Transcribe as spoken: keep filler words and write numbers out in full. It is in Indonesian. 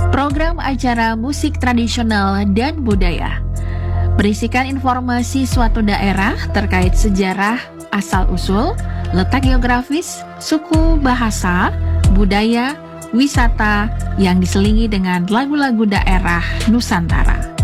program acara musik tradisional dan budaya. Berisikan informasi suatu daerah terkait sejarah, asal-usul, letak geografis, suku, bahasa, budaya, wisata yang diselingi dengan lagu-lagu daerah Nusantara.